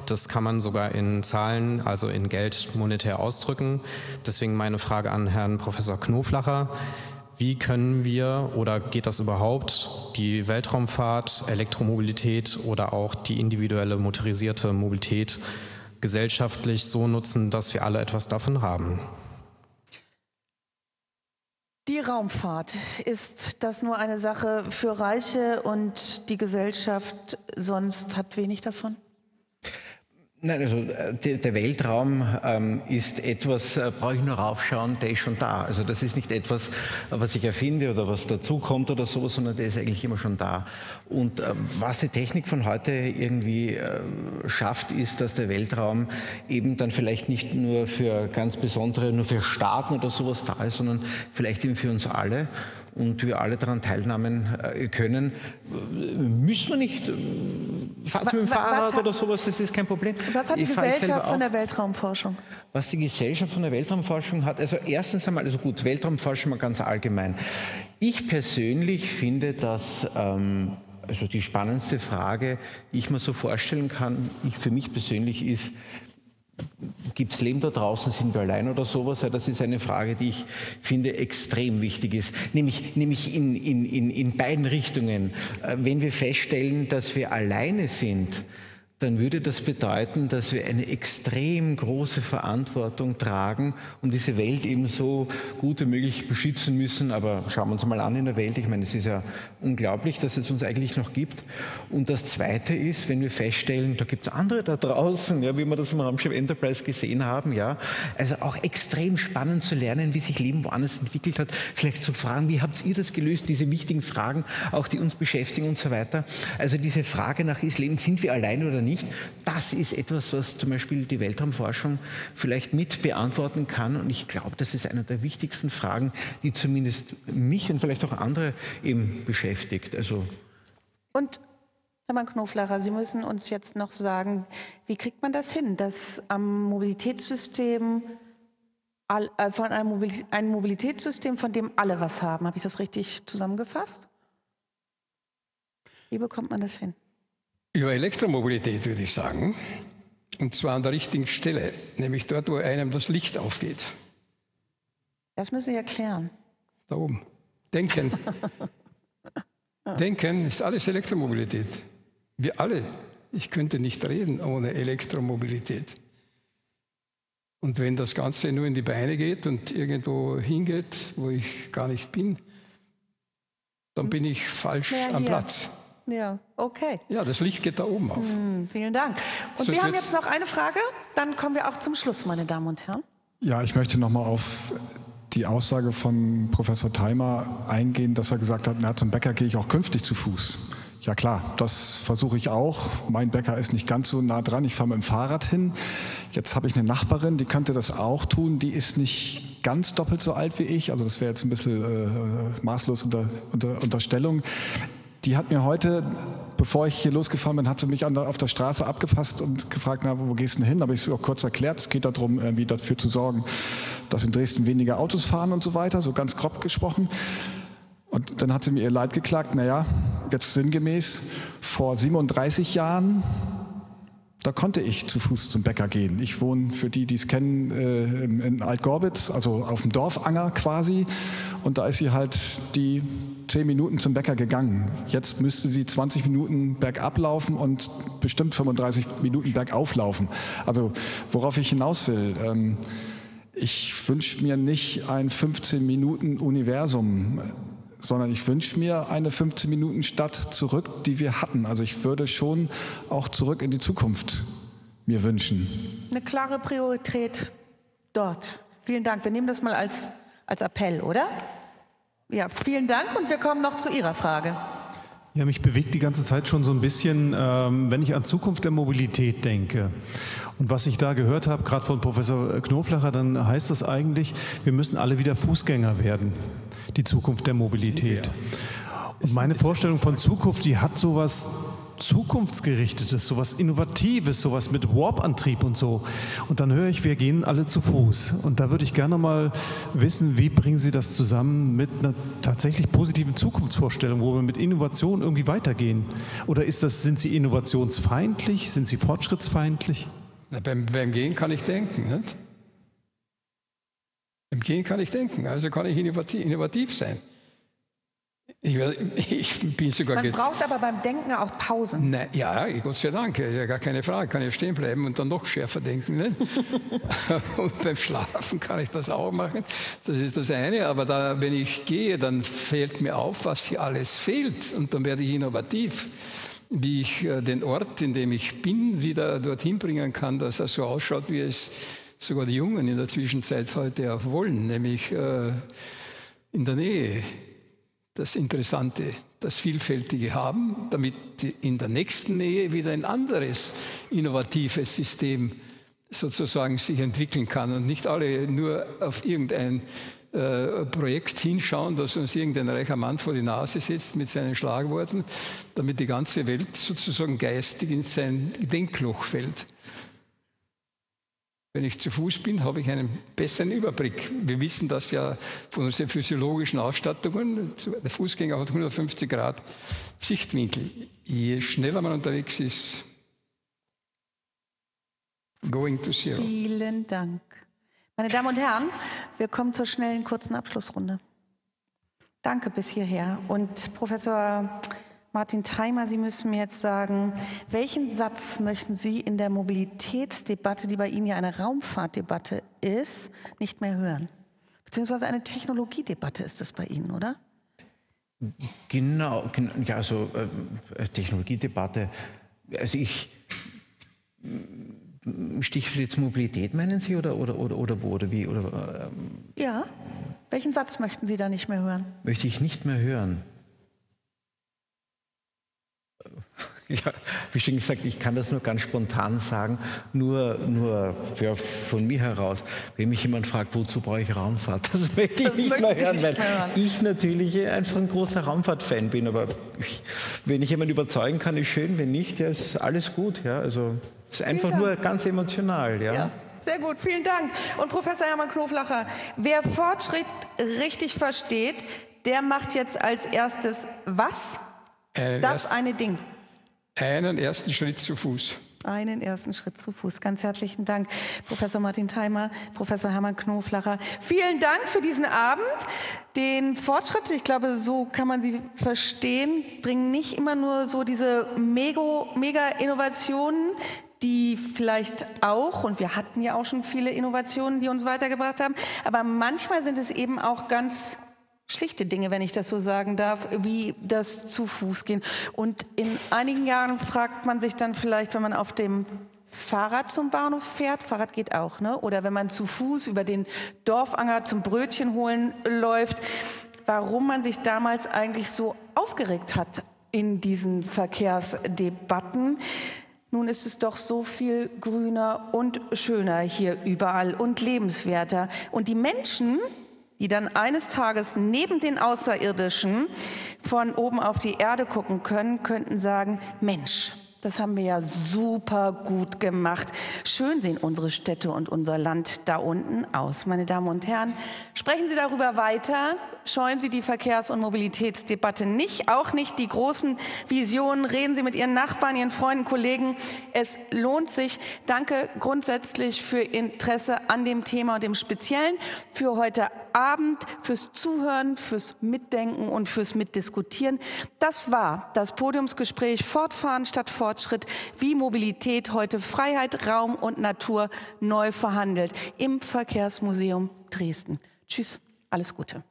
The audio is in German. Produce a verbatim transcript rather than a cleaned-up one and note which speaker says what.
Speaker 1: Das kann man sogar in Zahlen, also in Geld monetär ausdrücken. Deswegen meine Frage an Herrn Professor Knoflacher. Wie können wir oder geht das überhaupt, die Weltraumfahrt, Elektromobilität oder auch die individuelle motorisierte Mobilität gesellschaftlich so nutzen, dass wir alle etwas davon haben?
Speaker 2: Die Raumfahrt, ist das nur eine Sache für Reiche und die Gesellschaft sonst hat wenig davon?
Speaker 3: Nein, also der, der Weltraum ähm, ist etwas, äh, brauche ich nur raufschauen, der ist schon da. Also das ist nicht etwas, was ich erfinde oder was dazukommt oder so, sondern der ist eigentlich immer schon da. Und äh, was die Technik von heute irgendwie äh, schafft, ist, dass der Weltraum eben dann vielleicht nicht nur für ganz besondere, nur für Staaten oder sowas da ist, sondern vielleicht eben für uns alle. Und wir alle daran teilnehmen können. Müssen wir nicht, fahren Sie mit dem Fahrrad oder sowas, das ist kein Problem.
Speaker 2: Was hat die Gesellschaft von der Weltraumforschung?
Speaker 3: Was die Gesellschaft von der Weltraumforschung hat, also erstens einmal, also gut, Weltraumforschung mal ganz allgemein. Ich persönlich finde, dass ähm, also die spannendste Frage, die ich mir so vorstellen kann, ich für mich persönlich ist, gibt es Leben da draußen, sind wir allein oder sowas? Ja, das ist eine Frage, die ich finde extrem wichtig ist, nämlich, nämlich in, in, in, in beiden Richtungen. Wenn wir feststellen, dass wir alleine sind, dann würde das bedeuten, dass wir eine extrem große Verantwortung tragen und diese Welt eben so gut wie möglich beschützen müssen. Aber schauen wir uns mal an in der Welt. Ich meine, es ist ja unglaublich, dass es uns eigentlich noch gibt. Und das Zweite ist, wenn wir feststellen, da gibt es andere da draußen, ja, wie wir das im Raumschiff Enterprise gesehen haben, ja, also auch extrem spannend zu lernen, wie sich Leben woanders entwickelt hat. Vielleicht zu fragen, wie habt ihr das gelöst? Diese wichtigen Fragen, auch die uns beschäftigen und so weiter. Also diese Frage nach ist Leben, sind wir allein oder nicht? Nicht. Das ist etwas, was zum Beispiel die Weltraumforschung vielleicht mit beantworten kann. Und ich glaube, das ist eine der wichtigsten Fragen, die zumindest mich und vielleicht auch andere eben beschäftigt. Also
Speaker 2: und Herr Knoflacher, Sie müssen uns jetzt noch sagen, wie kriegt man das hin, dass am Mobilitätssystem, äh, von einem Mobil- ein Mobilitätssystem, von dem alle was haben, habe ich das richtig zusammengefasst? Wie bekommt man das hin?
Speaker 4: Über Elektromobilität würde ich sagen, und zwar an der richtigen Stelle, nämlich dort, wo einem das Licht aufgeht.
Speaker 2: Das müssen Sie erklären.
Speaker 4: Da oben. Denken. Denken ist alles Elektromobilität. Wir alle. Ich könnte nicht reden ohne Elektromobilität. Und wenn das Ganze nur in die Beine geht und irgendwo hingeht, wo ich gar nicht bin, dann bin ich falsch
Speaker 2: ja,
Speaker 4: am
Speaker 2: hier.
Speaker 4: Platz.
Speaker 2: Ja, okay.
Speaker 4: Ja, das Licht geht da oben auf.
Speaker 2: Hm, vielen Dank. Und
Speaker 4: So,
Speaker 2: wir haben
Speaker 4: jetzt-
Speaker 2: jetzt noch eine Frage, dann kommen wir auch zum Schluss, meine Damen und Herren.
Speaker 5: Ja, ich möchte nochmal auf die Aussage von Professor Theimer eingehen, dass er gesagt hat, na, zum Bäcker gehe ich auch künftig zu Fuß. Ja klar, das versuche ich auch. Mein Bäcker ist nicht ganz so nah dran, ich fahre mit dem Fahrrad hin. Jetzt habe ich eine Nachbarin, die könnte das auch tun, die ist nicht ganz doppelt so alt wie ich, also das wäre jetzt ein bisschen äh, maßlos unter, unter Unterstellung. Die hat mir heute, bevor ich hier losgefahren bin, hat sie mich an der, auf der Straße abgepasst und gefragt, na, wo gehst du denn hin? Habe ich es auch kurz erklärt. Es geht darum, irgendwie dafür zu sorgen, dass in Dresden weniger Autos fahren und so weiter, so ganz grob gesprochen. Und dann hat sie mir ihr Leid geklagt, naja, jetzt sinngemäß, vor siebenunddreißig Jahren, da konnte ich zu Fuß zum Bäcker gehen. Ich wohne, für die, die es kennen, äh, in Altgorbitz, also auf dem Dorfanger quasi. Und da ist sie halt die zehn Minuten zum Bäcker gegangen. Jetzt müsste sie zwanzig Minuten bergab laufen und bestimmt fünfunddreißig Minuten bergauf laufen. Also worauf ich hinaus will, ähm, ich wünsche mir nicht ein fünfzehn Minuten Universum, sondern ich wünsche mir eine fünfzehn Minuten Stadt zurück, die wir hatten. Also ich würde schon auch zurück in die Zukunft mir wünschen.
Speaker 2: Eine klare Priorität dort. Vielen Dank. Wir nehmen das mal als, als Appell, oder? Ja, vielen Dank und wir kommen noch zu Ihrer Frage.
Speaker 6: Ja, mich bewegt die ganze Zeit schon so ein bisschen, ähm, wenn ich an Zukunft der Mobilität denke. Und was ich da gehört habe, gerade von Professor Knoflacher, dann heißt das eigentlich, wir müssen alle wieder Fußgänger werden, die Zukunft der Mobilität. Und meine Vorstellung von Zukunft, die hat sowas Zukunftsgerichtetes, sowas Innovatives, sowas mit Warp-Antrieb und so. Und dann höre ich, wir gehen alle zu Fuß. Und da würde ich gerne mal wissen, wie bringen Sie das zusammen mit einer tatsächlich positiven Zukunftsvorstellung, wo wir mit Innovation irgendwie weitergehen? Oder ist das, sind Sie innovationsfeindlich? Sind Sie fortschrittsfeindlich?
Speaker 4: Na, beim, beim Gehen kann ich denken. Nicht? Beim Gehen kann ich denken, also kann ich innovativ, innovativ sein. Ich, ich bin sogar
Speaker 2: Man
Speaker 4: jetzt,
Speaker 2: braucht aber beim Denken auch Pausen.
Speaker 4: Nein, ja, Gott sei Dank, ja gar keine Frage, kann ich stehen bleiben und dann noch schärfer denken. Ne? Und beim Schlafen kann ich das auch machen, das ist das eine. Aber da, wenn ich gehe, dann fällt mir auf, was hier alles fehlt und dann werde ich innovativ, wie ich äh, den Ort, in dem ich bin, wieder dorthin bringen kann, dass er so ausschaut, wie es sogar die Jungen in der Zwischenzeit heute auch wollen, nämlich äh, in der Nähe. Das Interessante, das Vielfältige haben, damit in der nächsten Nähe wieder ein anderes innovatives System sozusagen sich entwickeln kann und nicht alle nur auf irgendein äh, Projekt hinschauen, das uns irgendein reicher Mann vor die Nase setzt mit seinen Schlagworten, damit die ganze Welt sozusagen geistig in sein Denkloch fällt. Wenn ich zu Fuß bin, habe ich einen besseren Überblick. Wir wissen das ja von unseren physiologischen Ausstattungen. Der Fußgänger hat hundertfünfzig Grad Sichtwinkel. Je schneller man unterwegs ist, going to zero.
Speaker 2: Vielen Dank. Meine Damen und Herren, wir kommen zur schnellen, kurzen Abschlussrunde. Danke bis hierher. Und Professor Martin Theimer, Sie müssen mir jetzt sagen, welchen Satz möchten Sie in der Mobilitätsdebatte, die bei Ihnen ja eine Raumfahrtdebatte ist, nicht mehr hören? Beziehungsweise eine Technologiedebatte ist es bei Ihnen, oder?
Speaker 3: Genau, genau ja, also äh, Technologiedebatte. Also ich Stichwort jetzt Mobilität, meinen Sie, oder, oder, oder, oder wo, oder wie? Oder, ähm,
Speaker 2: ja, welchen Satz möchten Sie da nicht mehr hören?
Speaker 3: Möchte ich nicht mehr hören. Ja, wie schon gesagt, ich kann das nur ganz spontan sagen, nur, nur ja, von mir heraus. Wenn mich jemand fragt, wozu brauche ich Raumfahrt, das möchte ich das nicht mehr hören, nicht weil mehr hören. Ich natürlich einfach ein großer Raumfahrt-Fan bin. Aber ich, wenn ich jemanden überzeugen kann, ist schön, wenn nicht, ja, ist alles gut. Ja, also ist einfach nur ganz emotional. Ja.
Speaker 2: Ja. Sehr gut, vielen Dank. Und Professor Hermann Knoflacher, wer Fortschritt richtig versteht, der macht jetzt als erstes was? Äh, das erst eine Ding.
Speaker 4: Einen ersten Schritt zu Fuß.
Speaker 2: Einen ersten Schritt zu Fuß. Ganz herzlichen Dank, Professor Martin Theimer, Professor Hermann Knoflacher. Vielen Dank für diesen Abend. Den Fortschritt, ich glaube, so kann man sie verstehen, bringen nicht immer nur so diese Mega-Innovationen, die vielleicht auch, und wir hatten ja auch schon viele Innovationen, die uns weitergebracht haben, aber manchmal sind es eben auch ganz schlichte Dinge, wenn ich das so sagen darf, wie das zu Fuß gehen. Und in einigen Jahren fragt man sich dann vielleicht, wenn man auf dem Fahrrad zum Bahnhof fährt, Fahrrad geht auch, ne? Oder wenn man zu Fuß über den Dorfanger zum Brötchen holen läuft, warum man sich damals eigentlich so aufgeregt hat in diesen Verkehrsdebatten. Nun ist es doch so viel grüner und schöner hier überall und lebenswerter. Und die Menschen, die dann eines Tages neben den Außerirdischen von oben auf die Erde gucken können, könnten sagen, Mensch, das haben wir ja super gut gemacht. Schön sehen unsere Städte und unser Land da unten aus. Meine Damen und Herren, sprechen Sie darüber weiter. Scheuen Sie die Verkehrs- und Mobilitätsdebatte nicht, auch nicht die großen Visionen. Reden Sie mit Ihren Nachbarn, Ihren Freunden, Kollegen. Es lohnt sich. Danke grundsätzlich für Ihr Interesse an dem Thema und dem Speziellen, für heute Abend, fürs Zuhören, fürs Mitdenken und fürs Mitdiskutieren. Das war das Podiumsgespräch Fortfahren statt Fortschritt, wie Mobilität heute Freiheit, Raum und Natur neu verhandelt im Verkehrsmuseum Dresden. Tschüss, alles Gute.